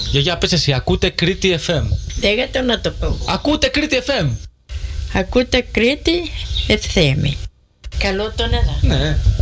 Γιαγιά, πες εσύ, ακούτε Κρήτη FM. Λέγατε να το πω. Ακούτε Κρήτη FM. Ακούτε Κρήτη ευθέμη. Καλό τον εδώ. Ναι.